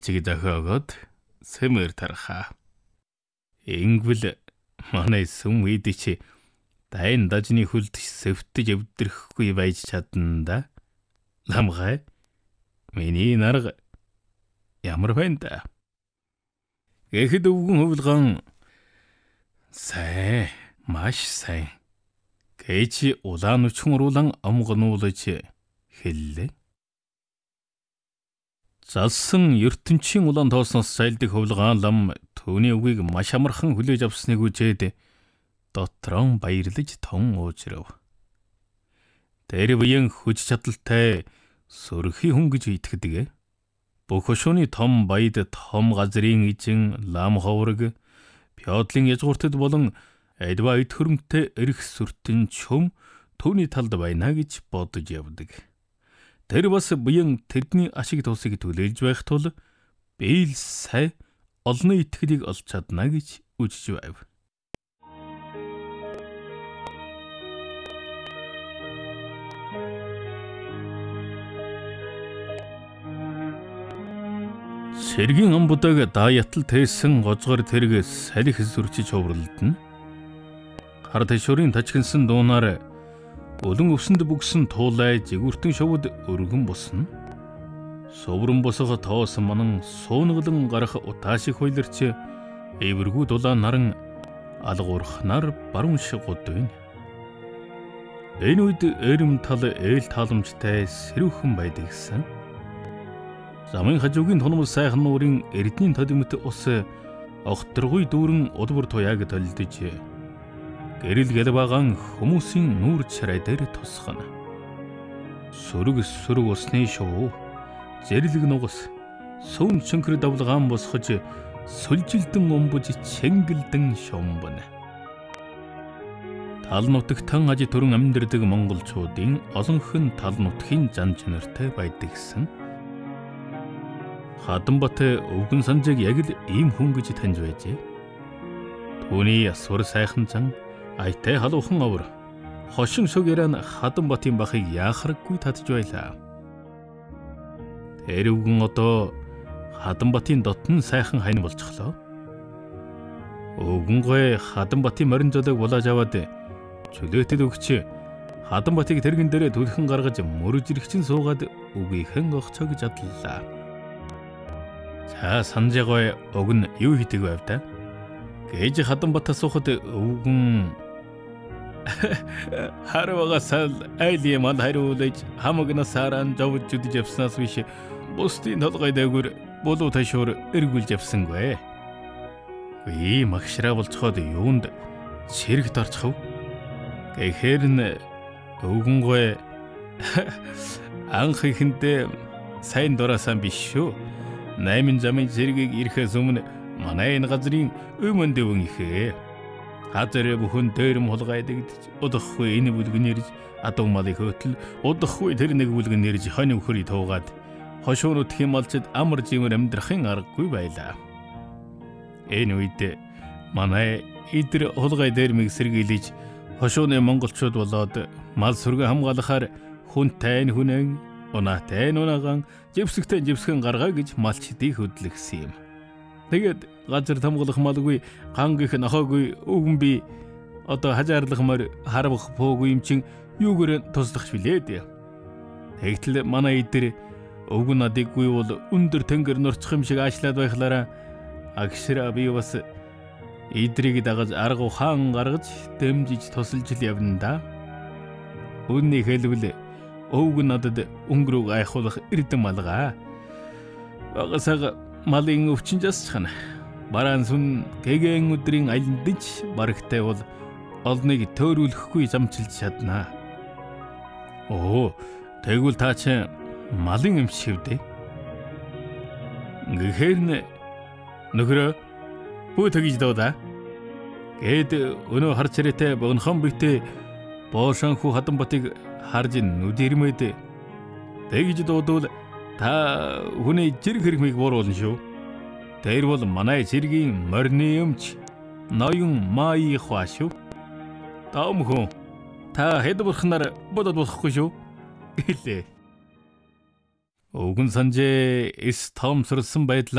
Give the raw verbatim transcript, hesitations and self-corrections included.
чиг дохиогоод сэмэр тарха. Ингвэл манай сүм үед чи дайн дажны хүлд сэвтэж өвдөрөхгүй байж чадна да. Ламгай миний нарга ямар байна да. Гэхэд өвгөн хөвлгөн сайн маш сайн гэж улаан үчхэн уруулан амгануулж хэллээ. Залсан ертөнцийн улаан тоосноос сайлдаг хөвлгөн лам түүний үгийг маш амархан хүлээж авсныг үжээд дотроо баярлаж тон уужрав. Тэр буян хүч чадалтай сөрхий хүн гэж итгэдэг. Бүх хошууны том баяд том газрын эзэн лам ховрог Пёдлын язгууртад болон альва эд хөрөнгөтэй эрх сүртэн чөм түүний талд байна гэж бодож явдаг. Тэр бас буян тэдний ашиг тусыг түлээж байх тул бийл сай олны итгэлийг олж чадна гэж үжиж байв. Сэргийн амбудаг даятал тээсэн гожгор тэрэг салхи сүрчиж хувралдана. Хар тэшүүрийн тажигнсан дуунаар өлөн өвсөнд бүгсэн туулай жигүүртэн шовд өргөн босно. Соврон босго тоос манан суунгалан гарах утаашиг хойлорч эвэргүү дулаан наран алгуурхнаар баруун шигуд байна. Энэ үед эрэм тал ээл тааламжтай сэрүүхэн байдаг гэсэн. Замын хажуугийн тунмал сайхан нуурын эрдний тодимт ус огторгүй дүүрэн удвар туяаг толдож гэрэл гэлбагаан хүмүүсийн нүүр чарай дээр тусгана. Сүрэг сүрэг усны шоу зэрлэг нугас сүүн чөнхөр давлгаан босгож сүлжилдэн өмбөж чэнгэлдэн шомбона. Тал нутагтан аж төрөн амьдардаг монголчуудын олонх нь тал нутгийн зан чанартай байдаг гэсэн. Хадамбат өвгөн санжийг яг л ийм хүн гэж таньж байжээ. Түүний асур сайхан зан айтай халуухан овор хошин шогэрэн Хадамбатын бахыг яахаргүй татж байлаа. Тэр өвгөн одоо Хадамбатын дотн сайхан хайн болчихлоо. Өвгөн гой Хадамбатын морин жолыг булааж аваад чөлөөтөд өгч Хадамбатыг тэргэн дээрээ түлхэн гаргаж мөрөж ирэгчин суугаад үгийнхэн огцоо гэж адлаа. За санжаагүй уг нь юу хийдэг байв та? Гэж Хадамбатаа суухад өвгөн харвагасал айли мал хариулж хамагнаас харан жовж зүдж явснаас биш бусдын толгой дээгүр болуу ташуур эргүүлж явсангүй. Үй магшраа болцоход юунд сэрэгт орчихв? Гэхээр н өвгөнгөө анх ихэндээ сайн дураасан биш шүү. Наймын замын зэргийг ирэхээс өмнө манай энэ газрын өмнө дэвэн ихээ. Хазар бүхэн дээрм хулгайдагдж удахгүй энэ бүлгэнэрж адуу малыг хөтөл удахгүй тэр нэг бүлгэнэрж хонь өхөрий туугаад хошуунуудхийн малчид амар жимэр амьдрахын аргагүй байлаа. Энэ үед манай идэр хулгай дээрмийг сэргийлж хошууны монголчууд болоод мал сүргэ хамгаалахаар хүнтэй хүнэн унаатай нунаган живсгтэй живсгэн гаргаа гэж малчдыг хөдлөгсөн юм. Тэгээд газар тамгалах малгүй ган гих нохоогүй өвгөн би одоо хажаарлахмаар харвах поогүй юм чин юугээр туслах билээ. Тэгтэл манай идэр өвгөн надыггүй бол өндөр тэнгэр нурчих юм шиг аашлаад байхлаараа агшраа би бас идрийг дагаж арга ухаан гаргаж дэмжиж тусалж л явна да. Үнний хэлбэл өвгөн надад өнгөрөө гайхуулах эрдэм малгаа. Багасаа малын өвчин жасчихна. Бараан сүн гэгэн өдрийн айландж барагтай бол олныг төөрүүлэхгүй замчилж чаднаа. Оо, тэгвэл та чи малын эмч шивдэ. Гэхээр нэ нөхрөө бүү тэгж дуудаа. Гэд өнөө харч ирээтэй богнохон битээ боошонхүү Хадамбатыг харж нүдэрмэд тэгж дуудвал та хүний зэрэг хэрхмийг бууруулна шүү. Тэр бол манай зэргийн морины өмч ноён маи хаа шүү. Таамхөө та хэд бурхнаар бодод болохгүй шүү гэлээ. Өвгөн санжээ эс тоомсорсон байдлаа